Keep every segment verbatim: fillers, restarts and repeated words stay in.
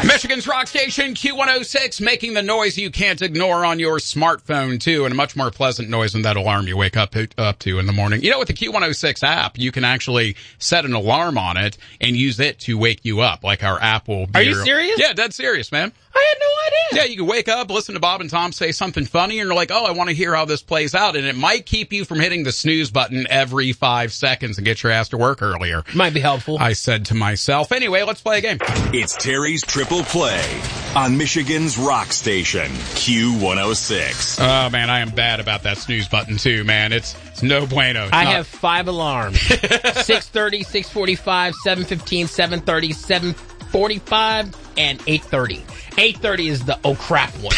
Michigan's rock station, Q one oh six, making the noise you can't ignore on your smartphone, too, and a much more pleasant noise than that alarm you wake up up to in the morning. You know, with the Q one oh six app, you can actually set an alarm on it and use it to wake you up, like our app will be. Are you serious? Yeah, dead serious, man. I had no idea. Yeah, you can wake up, listen to Bob and Tom say something funny, and you're like, oh, I want to hear how this plays out. And it might keep you from hitting the snooze button every five seconds and get your ass to work earlier. Might be helpful. I said to myself. Anyway, let's play a game. It's Terry's Triple Play on Michigan's rock station, Q one oh six. Oh, man, I am bad about that snooze button, too, man. It's, it's no bueno. It's I not- have five alarms. six thirty, six forty-five, seven fifteen, seven thirty, seven forty-five, and eight thirty. eight thirty is the oh crap one.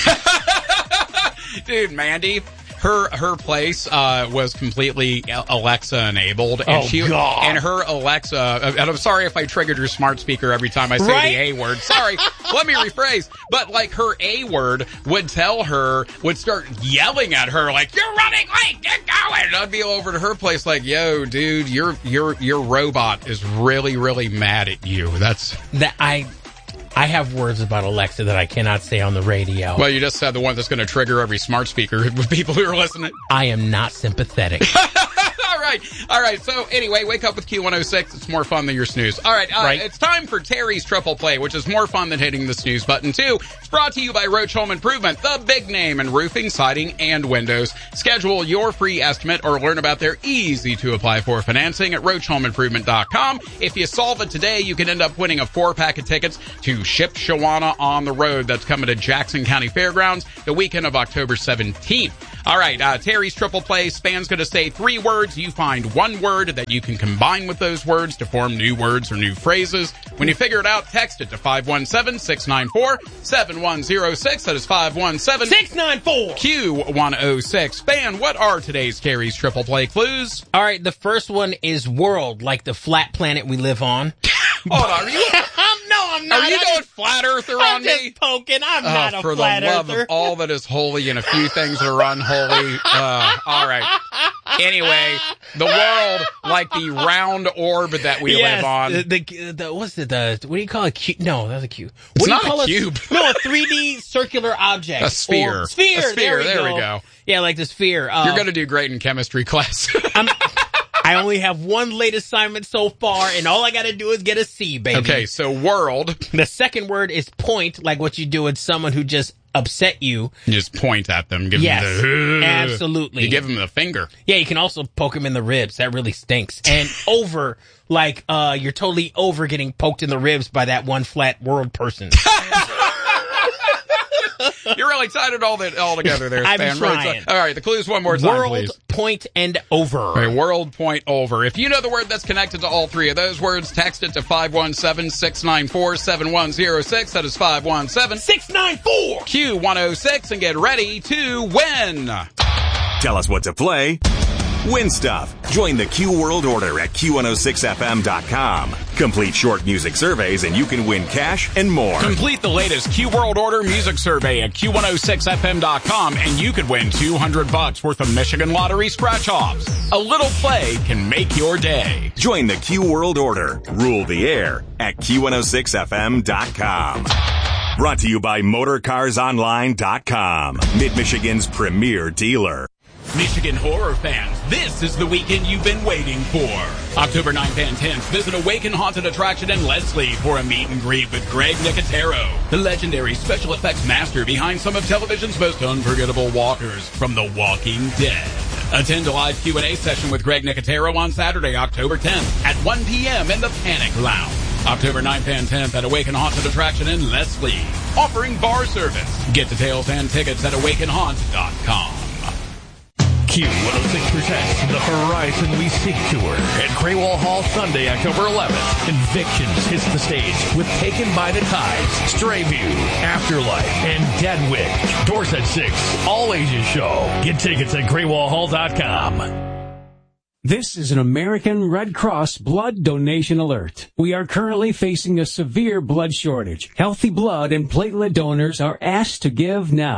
Dude, Mandy, her her place uh, was completely Alexa enabled, and Oh, she God. and her Alexa. And I'm sorry if I triggered your smart speaker every time I say Right? the A word. Sorry, let me rephrase. But like her A word would tell her, would start yelling at her like, "You're running late, get going!" And I'd be over to her place like, "Yo, dude, your your your robot is really really mad at you." That's that I I have words about Alexa that I cannot say on the radio. well, you just said the one that's going to trigger every smart speaker with people who are listening. I am not sympathetic. All right. All right. So anyway, wake up with Q one oh six. It's more fun than your snooze. All right. Uh, Right. It's time for Terry's Triple Play, which is more fun than hitting the snooze button, too. It's brought to you by Roach Home Improvement, the big name in roofing, siding, and windows. Schedule your free estimate or learn about their easy-to-apply for financing at roach home improvement dot com. If you solve it today, you can end up winning a four-pack of tickets to Ship Shawana on the Road. That's coming to Jackson County Fairgrounds the weekend of October seventeenth. All right, uh, Terry's Triple Play. Span's going to say three words. You find one word that you can combine with those words to form new words or new phrases. When you figure it out, text it to five one seven, six nine four, seven one zero six. That is five one seven, six nine four. Q one oh six. Span, what are today's Terry's Triple Play clues? All right, the first one is world, like the flat planet we live on. Hold on, are you, I'm, no, I'm not. are you I'm going just, flat earther I'm on just me? poking. I'm Oh, not a for flat the love earther. of all that is holy and a few things that are unholy. Uh, all right. Anyway, the world, like the round orb that we yes, live on. The, the, the what's it? The what do you call a cube? No, that's a cube. It's What do not you call a cube. No, a three D circular object. A sphere. Or, sphere. A sphere, There, we, there go. we go. Yeah, like the sphere. Uh, You're going to do great in chemistry class. I'm, I only have one late assignment so far, and all I got to do is get a C, baby. Okay, so world. The second word is point, like what you do with someone who just upset you. You just point at them. Give Yes, them the, absolutely. You give them the finger. Yeah, you can also poke him in the ribs. That really stinks. And over, like, uh, you're totally over getting poked in the ribs by that one flat world person. You're really tied it all, that, all together there, I'm Span. Really trying. tight. All right, the clues one more time, World, please. point, and over. All right, world, point, over. If you know the word that's connected to all three of those words, text it to five one seven, six nine four, seven one zero six. That is five one seven, six nine four. Q one oh six, and get ready to win. Tell us what to play. Win stuff. Join the Q World Order at Q one oh six F M dot com. Complete short music surveys and you can win cash and more. Complete the latest Q World Order music survey at Q one oh six F M dot com and you could win two hundred bucks worth of Michigan Lottery scratch-offs. A little play can make your day. Join the Q World Order. Rule the air at Q one oh six F M dot com. Brought to you by motor cars online dot com. Mid-Michigan's premier dealer. Michigan horror fans, this is the weekend you've been waiting for. October ninth and tenth, visit Awaken Haunted Attraction in Leslie for a meet and greet with Greg Nicotero, the legendary special effects master behind some of television's most unforgettable walkers from The Walking Dead. Attend a live Q and A session with Greg Nicotero on Saturday, October tenth at one p.m. in the Panic Lounge. October ninth and tenth at Awaken Haunted Attraction in Leslie, offering bar service. Get details and tickets at awaken haunt dot com. Q one oh six presents the Horizon We Seek Tour at Graywall Hall Sunday, October eleventh. Convictions hits the stage with Taken by the Tides, Strayview, Afterlife, and Deadwick. Doors at six. All ages show. Get tickets at graywall hall dot com. This is an American Red Cross blood donation alert. We are currently facing a severe blood shortage. Healthy blood and platelet donors are asked to give now.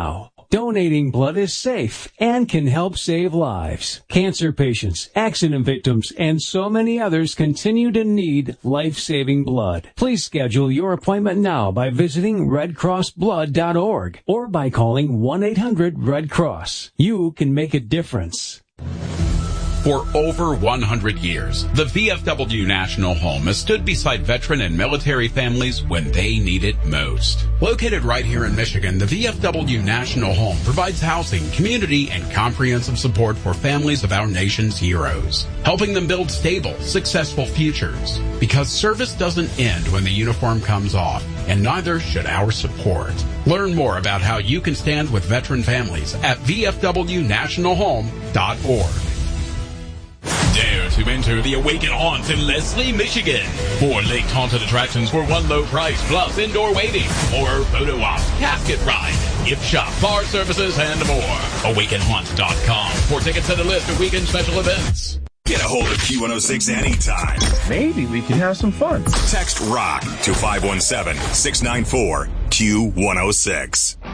Donating blood is safe and can help save lives. Cancer patients, accident victims, and so many others continue to need life-saving blood. Please schedule your appointment now by visiting red cross blood dot org or by calling one eight hundred red cross. You can make a difference. For over one hundred years, the V F W National Home has stood beside veteran and military families when they need it most. Located right here in Michigan, the V F W National Home provides housing, community, and comprehensive support for families of our nation's heroes, helping them build stable, successful futures. Because service doesn't end when the uniform comes off, and neither should our support. Learn more about how you can stand with veteran families at v f w national home dot org. Dare to enter the Awaken Haunt in Leslie, Michigan. Four lake haunted attractions for one low price, plus indoor waiting, horror photo op, casket ride, gift shop, bar services, and more. awaken haunt dot com for tickets and a list of weekend special events. Get a hold of Q one oh six anytime. Maybe we can have some fun. Text ROCK to five one seven, six nine four, Q one oh six.